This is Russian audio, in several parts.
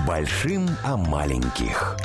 Большим о маленьких.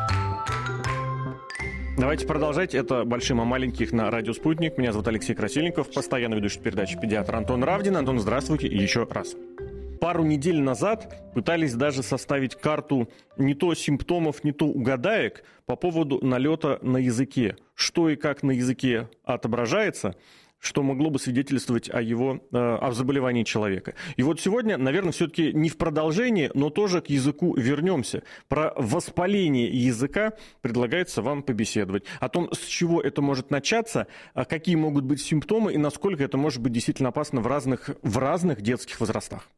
Давайте продолжать. Это «Большим о маленьких» на радио «Спутник». Меня зовут Алексей Красильников, постоянно ведущий передачи педиатр Антон Равдин. Антон, здравствуйте еще раз. Пару недель назад пытались даже составить карту не то симптомов, не то угадаек по поводу налета на языке. Что и как на языке отображается, что могло бы свидетельствовать о заболевании человека. И вот сегодня, наверное, все-таки не в продолжении, но тоже к языку вернемся. Про воспаление языка предлагается вам побеседовать. О том, с чего это может начаться, какие могут быть симптомы и насколько это может быть действительно опасно в разных детских возрастах.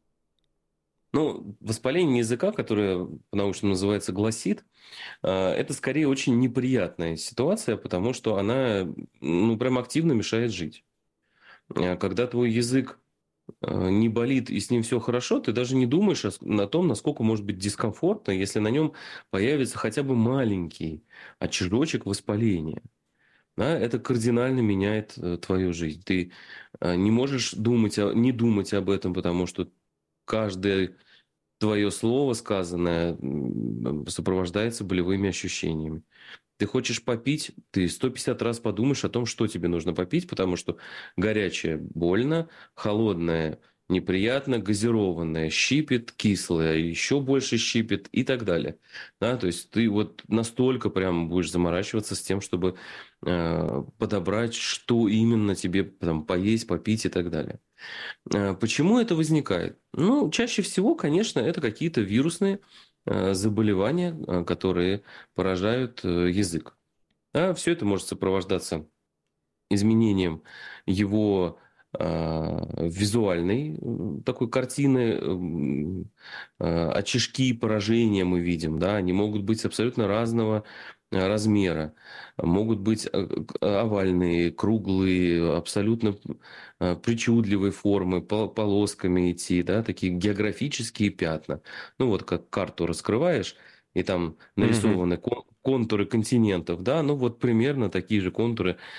Воспаление языка, которое по-научному называется гласит, это скорее очень неприятная ситуация, потому что она прям активно мешает жить. Когда твой язык не болит и с ним все хорошо, ты даже не думаешь о том, насколько может быть дискомфортно, если на нем появится хотя бы маленький очажочек воспаления. Да, это кардинально меняет твою жизнь. Ты не можешь не думать об этом, потому что каждое твое слово сказанное сопровождается болевыми ощущениями. Ты хочешь попить, ты 150 раз подумаешь о том, что тебе нужно попить, потому что горячее больно, холодное неприятно, газированное щипит, кислое еще больше щипит и так далее. Да, то есть ты вот настолько прям будешь заморачиваться с тем, чтобы подобрать, что именно тебе там, поесть, попить и так далее. Почему это возникает? Чаще всего, конечно, это какие-то вирусные заболевания, которые поражают язык. Все это может сопровождаться изменением его визуальной такой картины, очишки поражения мы видим, да, они могут быть абсолютно разного размера, могут быть овальные, круглые, абсолютно причудливой формы, полосками идти, да, такие географические пятна. Как карту раскрываешь, и там нарисованы контуры континентов, да, примерно такие же контуры